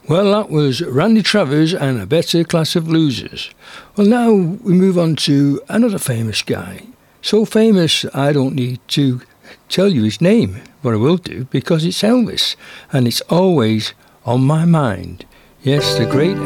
Well, that was Randy Travers and A Better Class of Losers. Well, now we move on to another famous guy. So famous, I don't need to tell you his name, but I will do, because it's Elvis, and it's always on my mind. Yes, the great